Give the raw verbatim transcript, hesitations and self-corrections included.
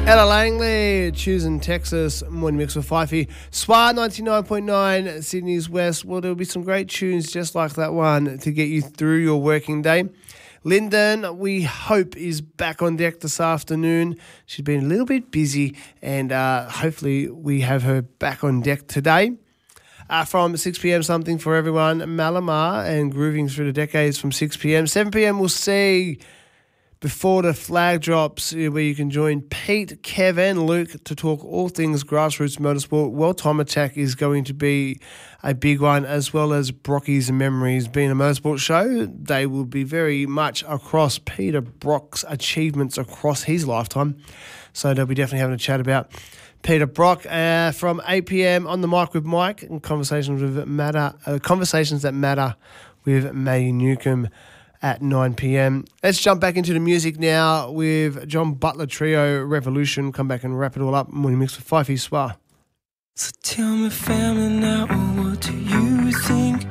Ella Langley, choosing Texas, morning mix with Fifey. S W A ninety-nine point nine, Sydney's West. Well, there'll be some great tunes just like that one to get you through your working day. Lyndon, we hope, is back on deck this afternoon. She's been a little bit busy, and uh, hopefully we have her back on deck today. Uh, from six p.m, something for everyone. Malamar and Grooving Through the Decades from six p.m. seven p.m, we'll see Before the Flag Drops, where you can join Pete, Kev and Luke to talk all things grassroots motorsport. Well, Time Attack is going to be a big one, as well as Brocky's Memories. Being a motorsport show, they will be very much across Peter Brock's achievements across his lifetime. So they'll be definitely having a chat about Peter Brock uh, from eight p.m. on the mic with Mike and conversations with matter, uh, conversations that matter with Maddie Newcomb at nine p.m. Let's jump back into the music now with John Butler Trio, Revolution. Come back and wrap it all up. Morning mix with Fifey S W A. So tell me, family, now, what do you think?